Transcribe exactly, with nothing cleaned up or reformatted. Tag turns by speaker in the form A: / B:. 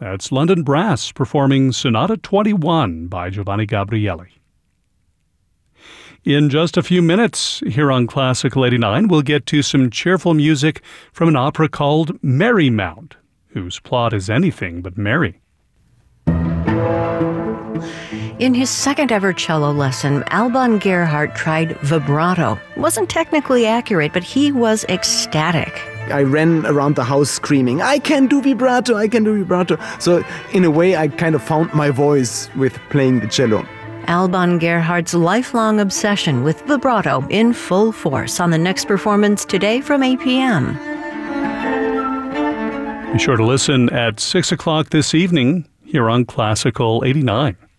A: That's London Brass performing Sonata twenty-one by Giovanni Gabrieli. In just a few minutes, here on Classical eighty-nine, we'll get to some cheerful music from an opera called Merrymount, whose plot is anything but merry.
B: In his second ever cello lesson, Alban Gerhardt tried vibrato. It wasn't technically accurate, but he was ecstatic.
C: I ran around the house screaming, I can do vibrato, I can do vibrato. So in a way, I kind of found my voice with playing the cello.
B: Alban Gerhardt's lifelong obsession with vibrato in full force on the next performance today from eight p.m.
A: Be sure to listen at six o'clock this evening here on Classical eighty-nine.